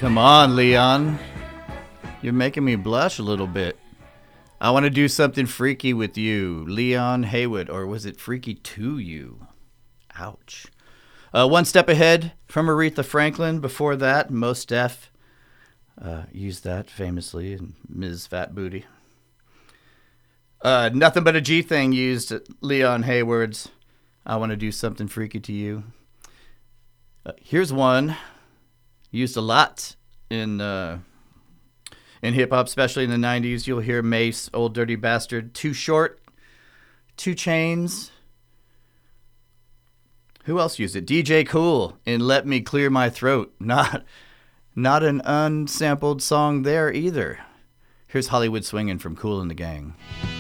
Come on, Leon. You're making me blush a little bit. I want to do something freaky with you, Leon Haywood, or was it freaky to you? Ouch. One step ahead from Aretha Franklin. Before that, Mos Def used that famously in Ms. Fat Booty. Nothing But a G Thing used Leon Haywood's I Want to Do Something Freaky to You. Here's one used a lot in hip-hop, especially in the 90s. You'll hear Mace, Old Dirty Bastard, Too Short, 2 Chainz. Who else used it? DJ Cool in Let Me Clear My Throat. Not an unsampled song there either. Here's Hollywood Swingin' from Kool and the Gang.